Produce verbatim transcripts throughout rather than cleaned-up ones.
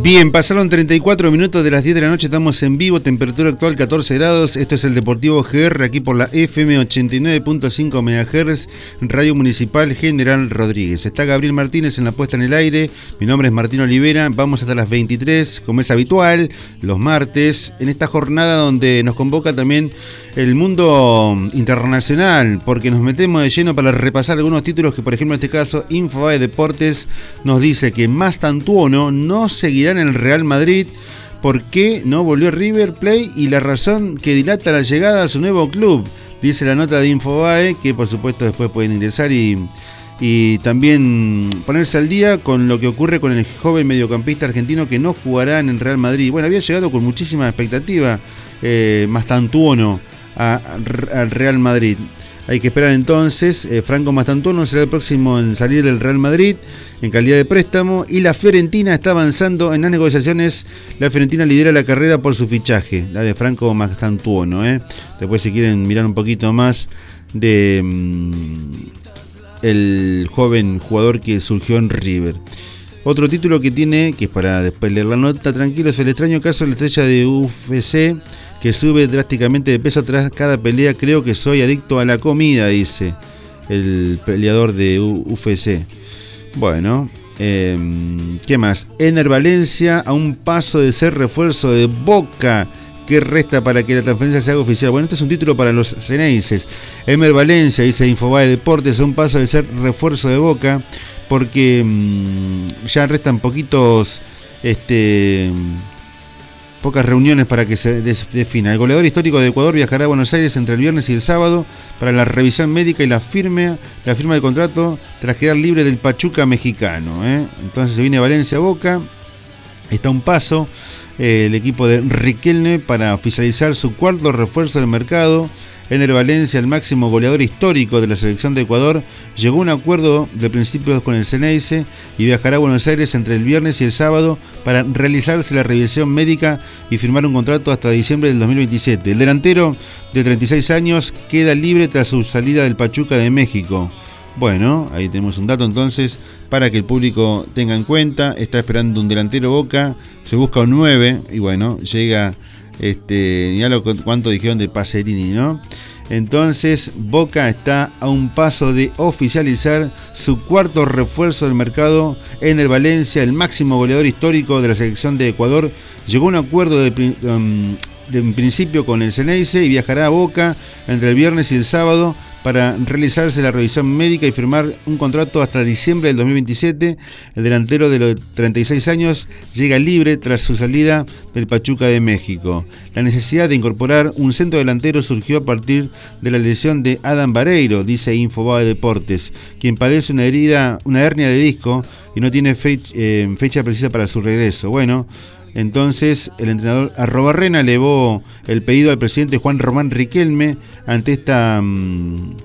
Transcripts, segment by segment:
Bien, pasaron treinta y cuatro minutos de las diez de la noche, estamos en vivo, temperatura actual catorce grados, esto es el Deportivo G R, aquí por la F M ochenta y nueve punto cinco megahertz, Radio Municipal General Rodríguez. Está Gabriel Martínez en la puesta en el aire, mi nombre es Martín Olivera, vamos hasta las veintitrés, como es habitual, los martes, en esta jornada donde nos convoca también el mundo internacional, porque nos metemos de lleno para repasar algunos títulos que, por ejemplo, en este caso, Infobae Deportes nos dice que Mastantuono no seguirá en el Real Madrid. ¿Por qué no volvió River Plate? Y la razón que dilata la llegada a su nuevo club, dice la nota de Infobae, que por supuesto después pueden ingresar y, y también ponerse al día con lo que ocurre con el joven mediocampista argentino que no jugará en el Real Madrid. Bueno, había llegado con muchísima expectativa eh, Mastantuono al Real Madrid. Hay que esperar entonces. eh, Franco Mastantuono será el próximo en salir del Real Madrid en calidad de préstamo, y la Fiorentina está avanzando en las negociaciones. La Fiorentina lidera la carrera por su fichaje, la de Franco Mastantuono. ¿eh? Después, si quieren mirar un poquito más de mmm, el joven jugador que surgió en River. Otro título que tiene, que es para después leer la nota tranquilo, es el extraño caso de la estrella de U F C que sube drásticamente de peso tras cada pelea. Creo que soy adicto a la comida, dice el peleador de U F C. Bueno, eh, ¿qué más? Ener Valencia a un paso de ser refuerzo de Boca. ¿Qué resta para que la transferencia se haga oficial? Bueno, este es un título para los ceneices. Ener Valencia, dice Infobae Deportes, a un paso de ser refuerzo de Boca, porque mmm, ya restan poquitos... este pocas reuniones para que se defina. El goleador histórico de Ecuador viajará a Buenos Aires entre el viernes y el sábado para la revisión médica y la firma, la firma de contrato tras quedar libre del Pachuca mexicano. ¿eh? Entonces se viene Valencia a Boca, está a un paso eh, el equipo de Riquelme para oficializar su cuarto refuerzo del mercado. Ener Valencia, el máximo goleador histórico de la selección de Ecuador, llegó a un acuerdo de principios con el Ceneice y viajará a Buenos Aires entre el viernes y el sábado para realizarse la revisión médica y firmar un contrato hasta diciembre del dos mil veintisiete. El delantero de treinta y seis años queda libre tras su salida del Pachuca de México. Bueno, ahí tenemos un dato entonces para que el público tenga en cuenta. Está esperando un delantero Boca, se busca un nueve y bueno, llega... Este, ya lo cuánto dijeron de Pacerini, ¿no? Entonces Boca está a un paso de oficializar su cuarto refuerzo del mercado. Ener Valencia, el máximo goleador histórico de la selección de Ecuador, llegó a un acuerdo de, um, de en principio con el Ceneice y viajará a Boca entre el viernes y el sábado para realizarse la revisión médica y firmar un contrato hasta diciembre del dos mil veintisiete. El delantero de los treinta y seis años llega libre tras su salida del Pachuca de México. La necesidad de incorporar un centro delantero surgió a partir de la lesión de Adam Vareiro, dice Infobae Deportes, quien padece una herida, una hernia de disco y no tiene fecha, eh, fecha precisa para su regreso. Bueno, entonces el entrenador Arrobarrena elevó el pedido al presidente Juan Román Riquelme ante esta um,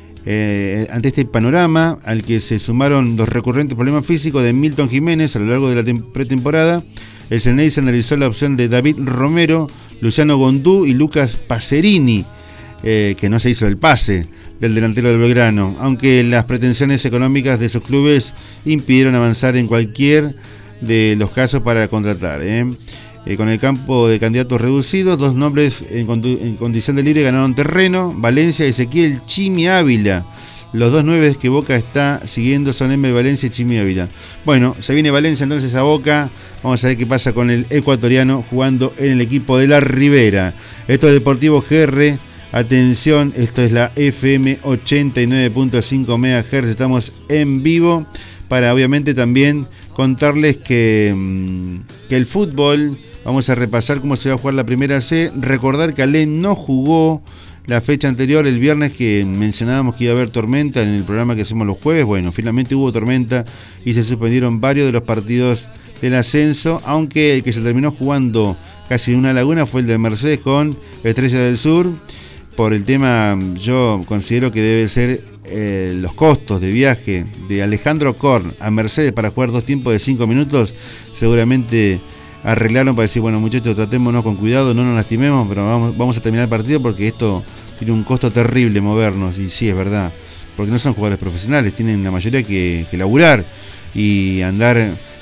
eh, ante este panorama, al que se sumaron los recurrentes problemas físicos de Milton Jiménez a lo largo de la tem- pretemporada. El Ceneice analizó la opción de David Romero, Luciano Gondú y Lucas Pacerini, eh, que no se hizo el pase del delantero del Belgrano, aunque las pretensiones económicas de esos clubes impidieron avanzar en cualquier de los casos para contratar. ¿eh? Eh, con el campo de candidatos reducidos, dos nombres en, condu- en condición de libre ganaron terreno: Valencia y Ezequiel Chimi Ávila. Los dos nueves que Boca está siguiendo son Ener Valencia y Chimi Ávila. Bueno, se viene Valencia entonces a Boca. Vamos a ver qué pasa con el ecuatoriano jugando en el equipo de la Ribera. Esto es Deportivo G R. Atención, esto es la F M ochenta y nueve punto cinco megahertz. Estamos en vivo para obviamente también contarles que, que el fútbol, vamos a repasar cómo se va a jugar la primera C. Recordar que Alem no jugó la fecha anterior, el viernes, que mencionábamos que iba a haber tormenta en el programa que hacemos los jueves. Bueno, finalmente hubo tormenta y se suspendieron varios de los partidos del ascenso, aunque el que se terminó jugando casi en una laguna fue el de Mercedes con Estrella del Sur. Por el tema, yo considero que debe ser eh, los costos de viaje de Alejandro Korn a Mercedes para jugar dos tiempos de cinco minutos. Seguramente arreglaron para decir, bueno, muchachos, tratémonos con cuidado, no nos lastimemos, pero vamos, vamos a terminar el partido porque esto tiene un costo terrible movernos. Y sí, es verdad, porque no son jugadores profesionales, tienen la mayoría que, que laburar y andar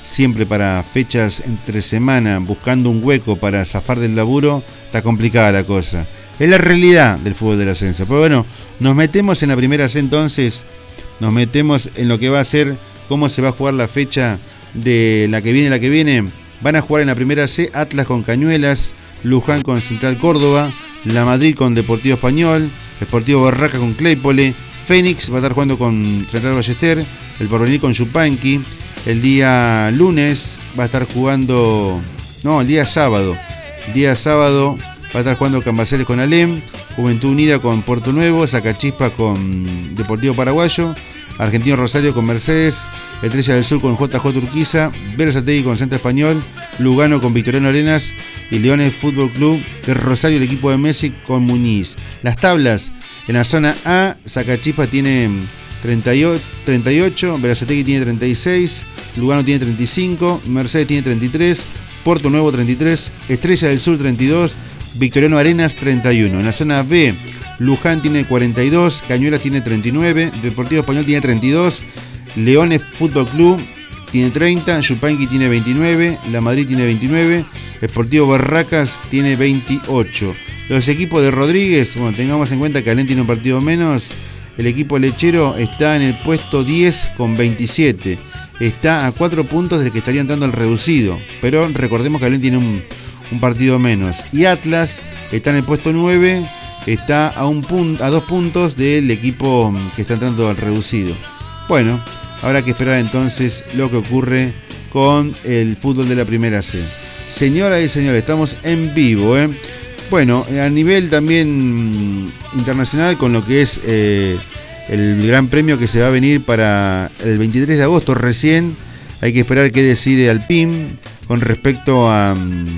siempre para fechas entre semana, buscando un hueco para zafar del laburo, está complicada la cosa. Es la realidad del fútbol del ascenso. Pero bueno, nos metemos en la primera C entonces, nos metemos en lo que va a ser, cómo se va a jugar la fecha de la que viene, la que viene. Van a jugar en la primera C Atlas con Cañuelas, Luján con Central Córdoba, La Madrid con Deportivo Español, Deportivo Barraca con Claypole, Fénix va a estar jugando con Central Ballester, el Porvenir con Yupanqui. El día lunes va a estar jugando, no, el día sábado, el día sábado va a estar jugando Cambaceres con Alem, Juventud Unida con Puerto Nuevo, Sacachispa con Deportivo Paraguayo, Argentino Rosario con Mercedes, Estrella del Sur con J J Urquiza, Berazategui con Centro Español, Lugano con Victoriano Arenas y Leones Fútbol Club de Rosario, el equipo de Messi con Muñiz. Las tablas: en la zona A, Sacachispa tiene treinta y ocho, Berazategui tiene treinta y seis, Lugano tiene treinta y cinco, Mercedes tiene treinta y tres, Puerto Nuevo treinta y tres, Estrella del Sur treinta y dos, Victoriano Arenas treinta y uno. En la zona B, Luján tiene cuarenta y dos, Cañuelas tiene treinta y nueve, Deportivo Español tiene treinta y dos, Leones Fútbol Club tiene treinta, Yupanqui tiene veintinueve, La Madrid tiene veintinueve, Deportivo Barracas tiene veintiocho. Los equipos de Rodríguez, bueno, tengamos en cuenta que Alén tiene un partido menos. El equipo lechero está en el puesto diez con veintisiete. Está a cuatro puntos del que estaría entrando al reducido. Pero recordemos que Alén tiene un, un partido menos. Y Atlas está en el puesto nueve. Está a, un punto, a dos puntos del equipo que está entrando al reducido. Bueno, habrá que esperar entonces lo que ocurre con el fútbol de la primera C. Señoras y señores, estamos en vivo, ¿eh? Bueno, a nivel también internacional, con lo que es eh, el gran premio que se va a venir para el veintitrés de agosto recién, hay que esperar qué decide Alpine con respecto a,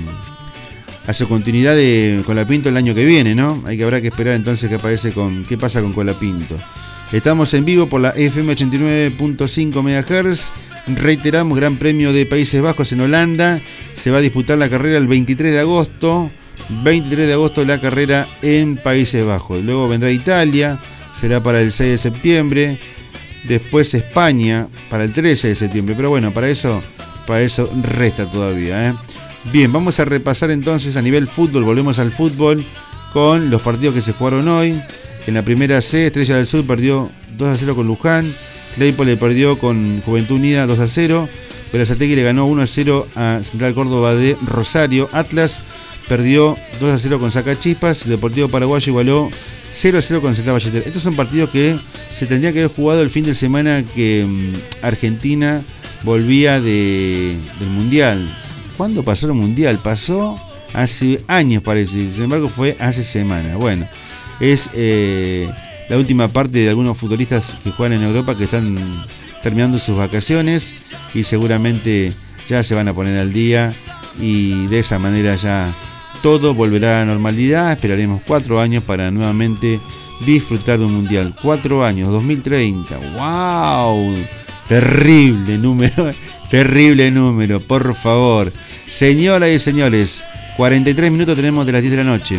a su continuidad de Colapinto el año que viene, ¿no? Hay que habrá que esperar entonces qué, aparece con, qué pasa con Colapinto. Estamos en vivo por la F M ochenta y nueve punto cinco megahertz. Reiteramos, Gran Premio de Países Bajos en Holanda. Se va a disputar la carrera el veintitrés de agosto. veintitrés de agosto la carrera en Países Bajos. Luego vendrá Italia, será para el seis de septiembre. Después España para el trece de septiembre. Pero bueno, para eso, para eso resta todavía, ¿eh? Bien, vamos a repasar entonces a nivel fútbol. Volvemos al fútbol con los partidos que se jugaron hoy. En la primera C, Estrella del Sur perdió dos a cero con Luján. Claypole perdió con Juventud Unida dos a cero. Berazategui le ganó uno a cero a Central Córdoba de Rosario. Atlas perdió dos a cero con Sacachispas. El Deportivo Paraguayo igualó cero a cero con Central Ballester. Estos son partidos que se tendría que haber jugado el fin de semana que um, Argentina volvía de, del Mundial. ¿Cuándo pasó el Mundial? Pasó hace años, parece. Sin embargo, fue hace semanas. Bueno, es eh, la última parte de algunos futbolistas que juegan en Europa que están terminando sus vacaciones y seguramente ya se van a poner al día y de esa manera ya todo volverá a la normalidad. Esperaremos cuatro años para nuevamente disfrutar de un mundial. Cuatro años, dos mil treinta. ¡Wow! Terrible número, terrible número, por favor. Señoras y señores, cuarenta y tres minutos tenemos de las diez de la noche.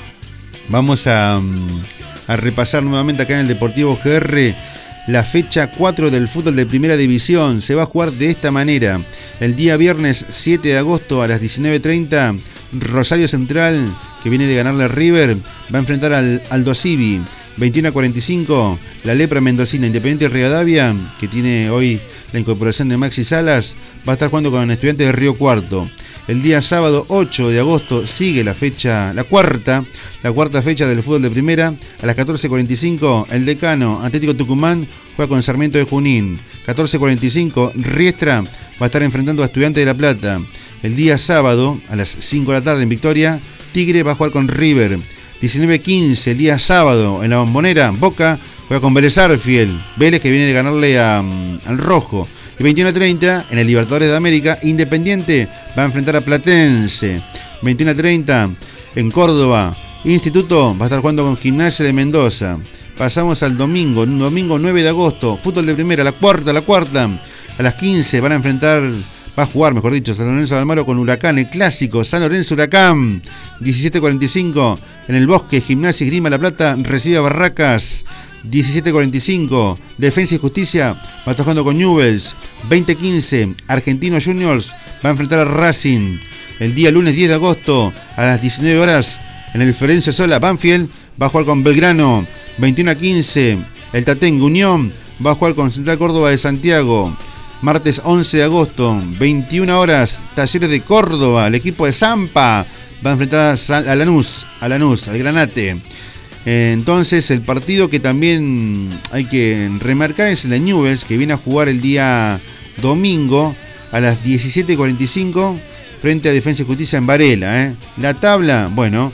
Vamos a, a repasar nuevamente acá en el Deportivo G R la fecha cuatro del fútbol de primera división. Se va a jugar de esta manera. El día viernes siete de agosto a las diecinueve treinta, Rosario Central, que viene de ganarle a River, va a enfrentar al Aldo Civi. veintiuno a cuarenta y cinco, la Lepra Mendocina. Independiente Rivadavia, que tiene hoy la incorporación de Maxi Salas, va a estar jugando con Estudiantes de Río Cuarto. El día sábado ocho de agosto sigue la fecha, la cuarta, la cuarta fecha del fútbol de primera. A las catorce cuarenta y cinco, el Decano Atlético Tucumán juega con Sarmiento de Junín. catorce cuarenta y cinco, Riestra va a estar enfrentando a Estudiantes de La Plata. El día sábado, a las cinco de la tarde en Victoria, Tigre va a jugar con River. diecinueve quince, el día sábado, en la Bombonera, Boca juega con Vélez Arfiel. Vélez, que viene de ganarle a, al Rojo. Y veintiuno treinta, en el Libertadores de América, Independiente va a enfrentar a Platense. veintiuno treinta, en Córdoba, Instituto va a estar jugando con Gimnasia de Mendoza. Pasamos al domingo, un domingo nueve de agosto, fútbol de primera, la cuarta, la cuarta. A las quince van a enfrentar, va a jugar, mejor dicho, San Lorenzo de Almagro con Huracán, el clásico, San Lorenzo Huracán. diecisiete cuarenta y cinco, en el Bosque, Gimnasia y Grima La Plata recibe a Barracas. diecisiete cuarenta y cinco, Defensa y Justicia va a estar jugando con Newell's. veinte quince, Argentinos Juniors va a enfrentar a Racing. El día lunes diez de agosto a las diecinueve horas en el Florencio Sola, Banfield va a jugar con Belgrano. veintiuno a quince, el Tatengue Unión va a jugar con Central Córdoba de Santiago. Martes once de agosto, veintiuna horas, Talleres de Córdoba, el equipo de Zampa va a enfrentar a Lanús, a Lanús, al Granate. Entonces el partido que también hay que remarcar es el de Newell's, que viene a jugar el día domingo a las diecisiete cuarenta y cinco frente a Defensa y Justicia en Varela. ¿eh? La tabla, bueno,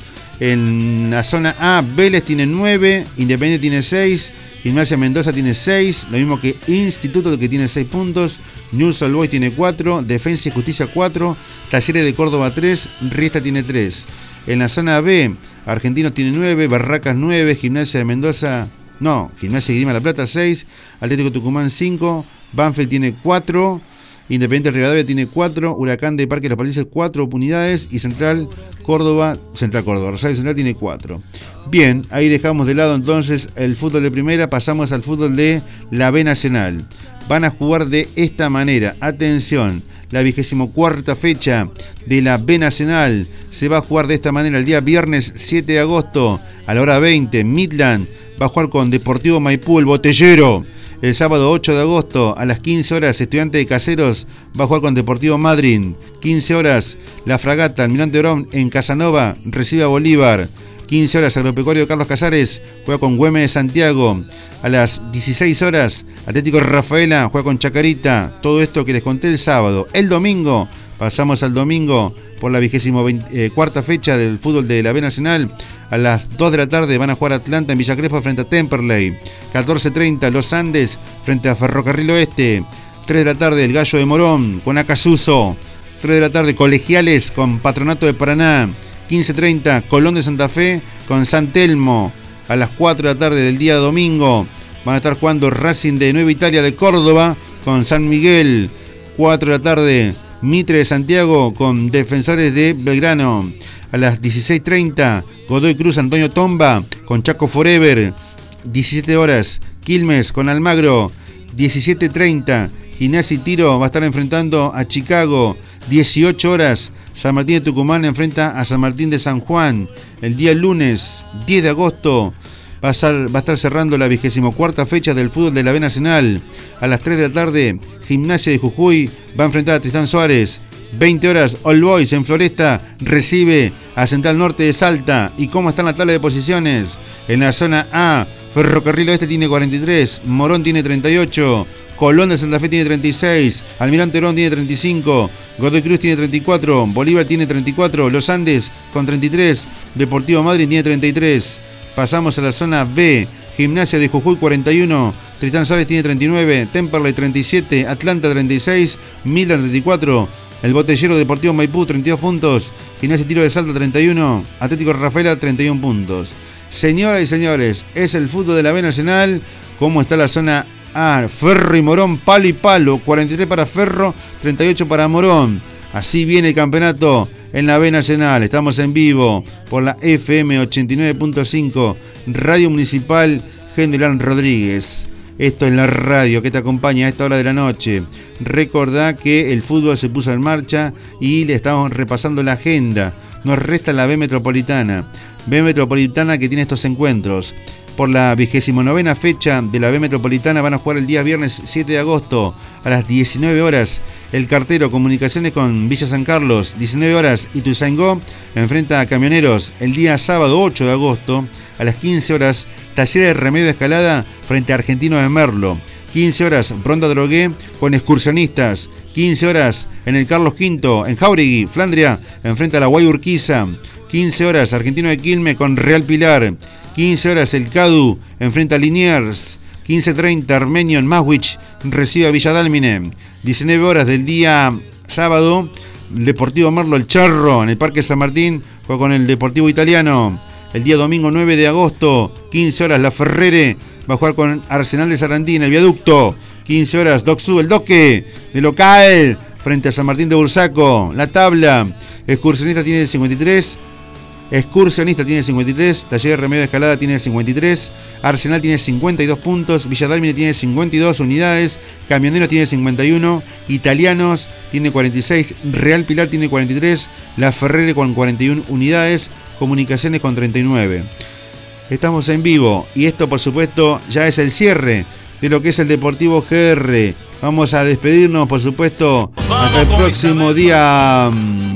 en la zona A, Vélez tiene nueve, Independiente tiene seis, Gimnasia Mendoza tiene seis, lo mismo que Instituto, que tiene seis puntos, Newell's Old Boys tiene cuatro, Defensa y Justicia cuatro, Talleres de Córdoba tres, Riestra tiene tres. En la zona B, Argentinos tiene nueve, Barracas nueve, Gimnasia de Mendoza, no, Gimnasia y Grima La Plata seis, Atlético Tucumán cinco, Banfield tiene cuatro, Independiente Rivadavia tiene cuatro, Huracán de Parque Los Países cuatro unidades y Central Córdoba, Central Córdoba, Rosario Central tiene cuatro. Bien, ahí dejamos de lado entonces el fútbol de primera, pasamos al fútbol de la B Nacional. Van a jugar de esta manera, atención, la vigésimo cuarta fecha de la B Nacional se va a jugar de esta manera el día viernes siete de agosto a la hora veinte. Midland va a jugar con Deportivo Maipú, el Botellero. El sábado ocho de agosto a las quince horas, Estudiante de Caseros va a jugar con Deportivo Madryn. quince horas, La Fragata, Almirante Brown en Casanova recibe a Bolívar. quince horas, Agropecuario Carlos Casares juega con Güemes de Santiago. A las dieciséis horas, Atlético Rafaela juega con Chacarita. Todo esto que les conté el sábado. El domingo, pasamos al domingo por la vigésimo cuarta fecha del fútbol de la B Nacional. A las dos de la tarde van a jugar Atlanta en Villa Crespo frente a Temperley. catorce treinta, Los Andes frente a Ferrocarril Oeste. tres de la tarde, el Gallo de Morón con Acasuso. tres de la tarde, Colegiales con Patronato de Paraná. quince treinta, Colón de Santa Fe con San Telmo. A las cuatro de la tarde del día domingo van a estar jugando Racing de Nueva Italia de Córdoba con San Miguel. cuatro de la tarde, Mitre de Santiago con Defensores de Belgrano. A las dieciséis treinta, Godoy Cruz Antonio Tomba con Chaco Forever. diecisiete horas, Quilmes con Almagro. diecisiete treinta, Gimnasia y Tiro va a estar enfrentando a Chicago. dieciocho horas, San Martín de Tucumán enfrenta a San Martín de San Juan. El día lunes diez de agosto va a estar, va a estar cerrando la vigésimo cuarta fecha del fútbol de la B Nacional. A las tres de la tarde, Gimnasia de Jujuy va a enfrentar a Tristán Suárez. veinte horas, All Boys en Floresta recibe a Central Norte de Salta. ¿Y cómo está en la tabla de posiciones? En la zona A, Ferrocarril Oeste tiene cuarenta y tres, Morón tiene treinta y ocho, Colón de Santa Fe tiene treinta y seis, Almirante Brown tiene treinta y cinco, Godoy Cruz tiene treinta y cuatro, Bolívar tiene treinta y cuatro, Los Andes con treinta y tres, Deportivo Madryn tiene treinta y tres. Pasamos a la zona B, Gimnasia de Jujuy cuarenta y uno, Tristán Suárez tiene treinta y nueve, Temperley treinta y siete, Atlanta treinta y seis, Midland treinta y cuatro, el Botellero Deportivo Maipú treinta y dos puntos, Gimnasia Tiro de Salta treinta y uno, Atlético Rafaela treinta y uno puntos. Señoras y señores, es el fútbol de la B Nacional. ¿Cómo está la zona A? Ferro y Morón, palo y palo, cuarenta y tres para Ferro, treinta y ocho para Morón. Así viene el campeonato en la B Nacional. Estamos en vivo por la F M ochenta y nueve punto cinco, Radio Municipal General Rodríguez. Esto es la radio que te acompaña a esta hora de la noche. Recordá que el fútbol se puso en marcha y le estamos repasando la agenda. Nos resta la B Metropolitana. B Metropolitana que tiene estos encuentros. Por la vigésimo novena fecha de la B Metropolitana van a jugar el día viernes siete de agosto a las diecinueve horas. El Cartero Comunicaciones con Villa San Carlos, diecinueve horas. Ituzaingó enfrenta a Camioneros. El día sábado ocho de agosto a las quince horas. Talleres de Remedio Escalada frente a Argentino de Merlo. quince horas, Bronda Drogué con Excursionistas. quince horas en el Carlos Quinto, en Jauregui, Flandria, enfrenta a la Guay Urquiza. quince horas, Argentino de Quilmes con Real Pilar. quince horas, el Cadu enfrenta a Liniers. quince treinta, Armenio en Maswich recibe a Villa Dálmine. diecinueve horas del día sábado, Deportivo Merlo, el Charro, en el Parque San Martín, juega con el Deportivo Italiano. El día domingo nueve de agosto, quince horas, La Ferrere va a jugar con Arsenal de Sarandí en el Viaducto. quince horas, Docsú, el Doque, de local, frente a San Martín de Bursaco. La tabla, Excursionista tiene cincuenta y tres, Excursionista tiene cincuenta y tres, Taller de Remedio de Escalada tiene cincuenta y tres, Arsenal tiene cincuenta y dos puntos, Villa Dálmine tiene cincuenta y dos unidades, Camioneros tiene cincuenta y uno, Italianos tiene cuarenta y seis, Real Pilar tiene cuarenta y tres, La Ferrere con cuarenta y una unidades, Comunicaciones con treinta y nueve. Estamos en vivo y esto por supuesto ya es el cierre de lo que es el Deportivo G R. Vamos a despedirnos por supuesto hasta el próximo día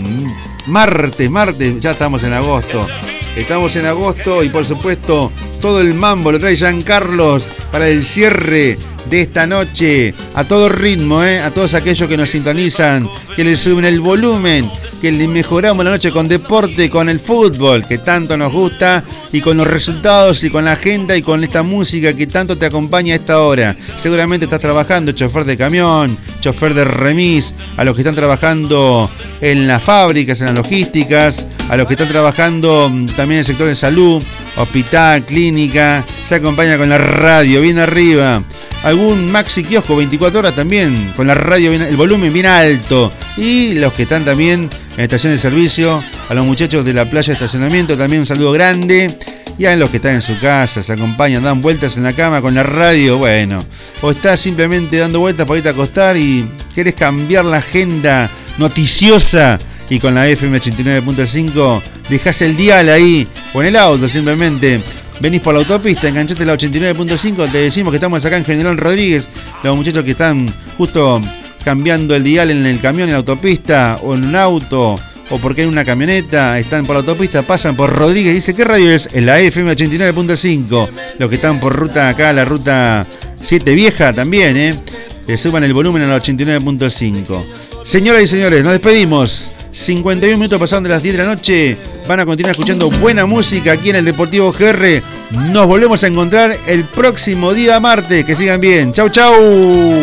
martes, martes, ya estamos en agosto. Estamos en agosto y por supuesto todo el mambo lo trae Giancarlos para el cierre de esta noche a todo ritmo, ¿eh? A todos aquellos que nos sintonizan, que le suben el volumen, que le mejoramos la noche con deporte, con el fútbol que tanto nos gusta y con los resultados y con la agenda y con esta música que tanto te acompaña a esta hora. Seguramente estás trabajando, chofer de camión, chofer de remis, a los que están trabajando en las fábricas, en las logísticas, a los que están trabajando también en el sector de salud, hospital, clínica, se acompaña con la radio bien arriba. Algún maxi kiosco veinticuatro horas también, con la radio, bien, el volumen bien alto. Y los que están también en estación de servicio, a los muchachos de la playa de estacionamiento, también un saludo grande. Y a los que están en su casa, se acompañan, dan vueltas en la cama con la radio, bueno. O estás simplemente dando vueltas para irte a acostar y querés cambiar la agenda noticiosa. Y con la F M ochenta y nueve punto cinco dejás el dial ahí, o en el auto simplemente. Venís por la autopista, enganchaste la ochenta y nueve punto cinco, te decimos que estamos acá en General Rodríguez. Los muchachos que están justo cambiando el dial en el camión, en la autopista, o en un auto, o porque hay una camioneta, están por la autopista, pasan por Rodríguez y dice, ¿qué radio es? En la F M ochenta y nueve punto cinco. Los que están por ruta acá, la ruta siete vieja también, ¿eh? Le suban el volumen a la ochenta y nueve punto cinco. Señoras y señores, nos despedimos. cincuenta y un minutos pasaron de las diez de la noche. Van a continuar escuchando buena música aquí en el Deportivo G R. Nos volvemos a encontrar el próximo día martes. Que sigan bien. Chau, chau.